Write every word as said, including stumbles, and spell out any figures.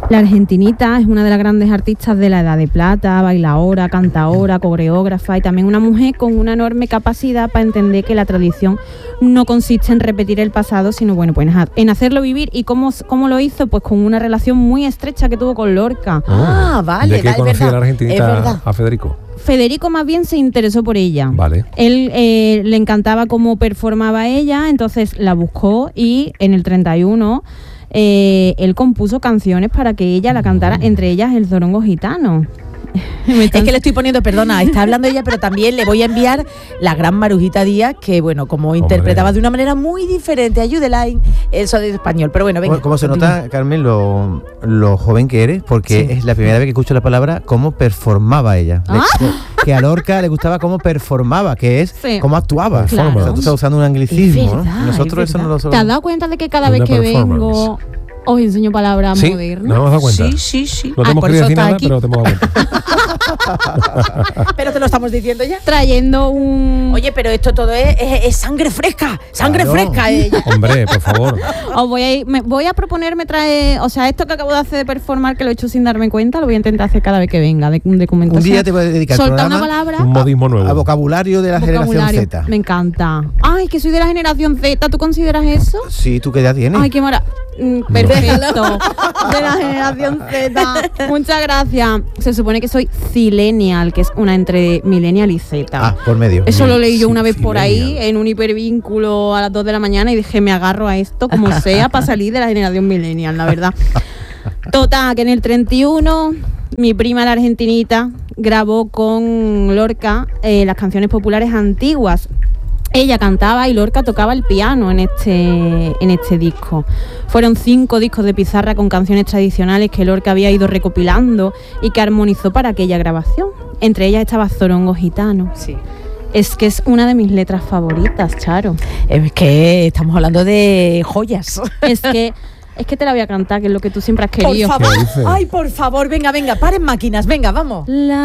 La argentinita es una de las grandes artistas de la Edad de Plata, bailaora, cantaora, coreógrafa y también una mujer con una enorme capacidad para entender que la tradición no consiste en repetir el pasado, sino bueno, pues en hacerlo vivir. ¿Y cómo, cómo lo hizo? Pues con una relación muy estrecha que tuvo con Lorca. Ah, vale. ¿De qué conocía la argentinita a Federico? Federico más bien se interesó por ella. Vale. Él eh, le encantaba cómo performaba ella, entonces la buscó y en el treinta y uno... Eh, él compuso canciones para que ella la cantara, entre ellas El Zorongo Gitano. Es que le estoy poniendo, perdona, está hablando ella, pero también le voy a enviar la gran Marujita Díaz, que bueno, como Hombre. interpretaba de una manera muy diferente, ayúdela en eso de español, pero bueno, venga. Como se nota, Carmen, lo, lo joven que eres, porque sí. es la primera vez que escucho la palabra cómo performaba ella. ¿Ah? Le, que a Lorca le gustaba cómo performaba, que es sí. cómo actuaba. Claro. O sea, tú estás usando un anglicismo, verdad, ¿no? Nosotros eso no lo sabemos. ¿Te has dado cuenta de que cada vez que vengo os enseño palabras ¿Sí? modernas? ¿No hemos dado cuenta? Sí, sí, sí. No te hemos ah, querido decir nada, aquí. pero te hemos dado cuenta. Pero te lo estamos diciendo ya. Trayendo un... Oye, pero esto todo es, es, es sangre fresca, sangre claro. fresca ella. Hombre, por favor. Os voy a, ir, me, voy a proponerme traer, o sea, esto que acabo de hacer de performar, que lo he hecho sin darme cuenta, lo voy a intentar hacer cada vez que venga, de un documento. Un día te voy a dedicar Solta una palabra. Un modismo nuevo. Al vocabulario de la generación Z. Me encanta. Ay, que soy de la generación Z, ¿tú consideras eso? Sí, ¿tú qué edad tienes? Ay, qué maravilla. Perfecto. De la generación Z. Muchas gracias. Se supone que soy Zillennial, que es una entre Millennial y Z. Ah, por medio. Eso lo leí yo Sí, una vez por ahí Zillennial. en un hipervínculo a las dos de la mañana y dije, me agarro a esto como sea para salir de la generación Millennial, la verdad. Total, que en el treinta y uno mi prima la argentinita grabó con Lorca eh, las canciones populares antiguas. Ella cantaba y Lorca tocaba el piano en este, en este disco. Fueron cinco discos de pizarra con canciones tradicionales que Lorca había ido recopilando y que armonizó para aquella grabación. Entre ellas estaba Zorongo Gitano. Sí. Es que es una de mis letras favoritas, Charo. Es que estamos hablando de joyas. Es que... Es que te la voy a cantar, que es lo que tú siempre has Por querido. favor, ay, por favor, venga, venga, paren máquinas, venga, vamos. La